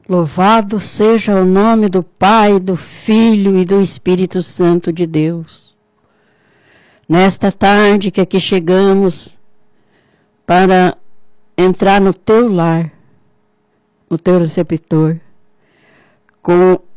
Louvado seja o nome do Pai, do Filho e do Espírito Santo de Deus. Nesta tarde que aqui chegamos para entrar no teu lar, no teu receptor, com